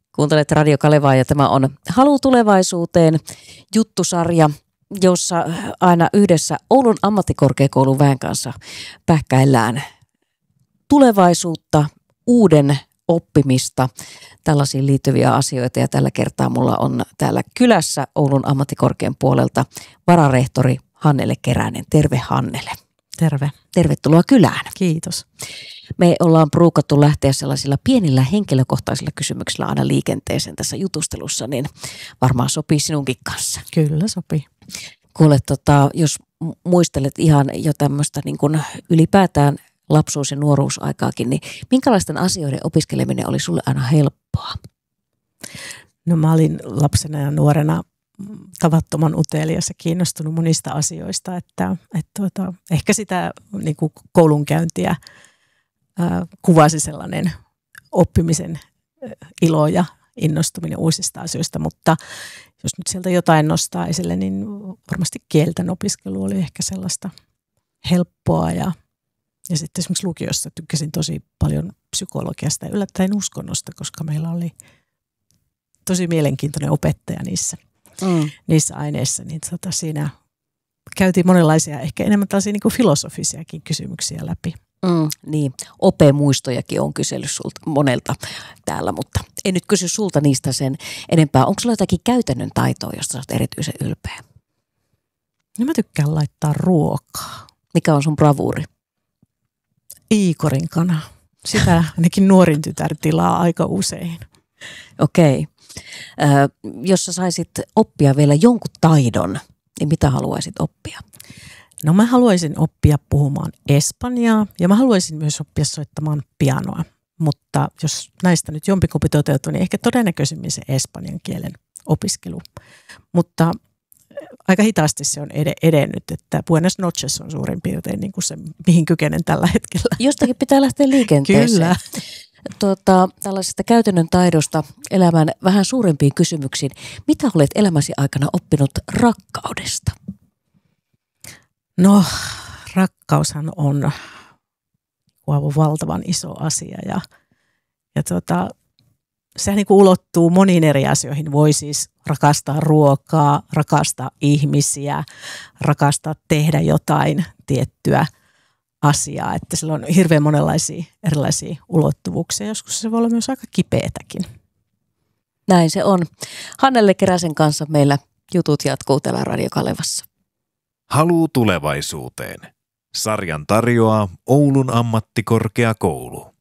Kuuntelet Radio Kalevaa ja tämä on Haluu tulevaisuuteen -juttusarja, jossa aina yhdessä Oulun ammattikorkeakoulun väen kanssa pähkäillään tulevaisuutta, uuden oppimista, tällaisiin liittyviä asioita. Ja tällä kertaa mulla on täällä kylässä Oulun ammattikorkean puolelta vararehtori Hannele Keränen. Terve Hannele. Terve. Tervetuloa kylään. Kiitos. Me ollaan pruukattu lähteä sellaisilla pienillä henkilökohtaisilla kysymyksillä aina liikenteeseen tässä jutustelussa, niin varmaan sopii sinunkin kanssa. Kyllä sopii. Kuule, jos muistelet ihan jo tämmöistä niin kuin ylipäätään lapsuus- ja nuoruusaikaakin, niin minkälaisten asioiden opiskeleminen oli sulle aina helppoa? No mä olin lapsena ja nuorena tavattoman utelias ja kiinnostunut monista asioista, että ehkä sitä niin kuin koulunkäyntiä kuvasi sellainen oppimisen ilo ja innostuminen uusista asioista, mutta jos nyt sieltä jotain nostaa esille, niin varmasti kielten opiskelu oli ehkä sellaista helppoa ja sitten esimerkiksi lukiossa tykkäsin tosi paljon psykologiasta ja yllättäen uskonnosta, koska meillä oli tosi mielenkiintoinen opettaja niissä aineissa, niin siinä käytiin monenlaisia, ehkä enemmän tällaisia niin kuin filosofisiakin kysymyksiä läpi. Niin, opemuistojakin on kysellyt sulta monelta täällä, mutta en nyt kysy sulta niistä sen enempää. Onko sulla jotakin käytännön taitoa, josta sä oot erityisen ylpeä? No mä tykkään laittaa ruokaa. Mikä on sun bravuuri? Iikorin kana. Sitä ainakin nuorin tytär tilaa aika usein. Okei. Jos sä saisit oppia vielä jonkun taidon, niin mitä haluaisit oppia? No mä haluaisin oppia puhumaan espanjaa ja mä haluaisin myös oppia soittamaan pianoa. Mutta jos näistä nyt jompikumpi toteutuu, niin ehkä todennäköisemmin se espanjan kielen opiskelu. Mutta aika hitaasti se on edennyt, että Buenas noches on suurin piirtein niin kuin se, mihin kykenen tällä hetkellä. Jostakin pitää lähteä liikenteeseen. Kyllä. Tällaisesta käytännön taidosta elämän vähän suurempiin kysymyksiin. Mitä olet elämäsi aikana oppinut rakkaudesta? No, rakkaushan on valtavan iso asia ja sehän niin kuin ulottuu moniin eri asioihin. Voi siis rakastaa ruokaa, rakastaa ihmisiä, rakastaa tehdä jotain tiettyä asiaa. Että sillä on hirveän monenlaisia erilaisia ulottuvuuksia. Joskus se voi olla myös aika kipeätäkin. Näin se on. Hannele Keräsen kanssa meillä jutut jatkuu täällä Radio Kalevassa. Haluu tulevaisuuteen. Sarjan tarjoaa Oulun ammattikorkeakoulu.